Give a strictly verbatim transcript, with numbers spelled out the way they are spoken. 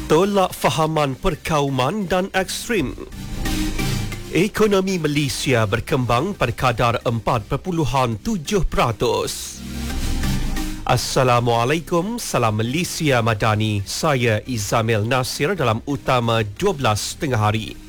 Tolak fahaman perkauman dan ekstrim. Ekonomi Malaysia berkembang pada kadar empat perpuluhan tujuh peratus. Assalamualaikum, salam Malaysia Madani. Saya Izamil Nasir dalam Utama dua belas tengah hari.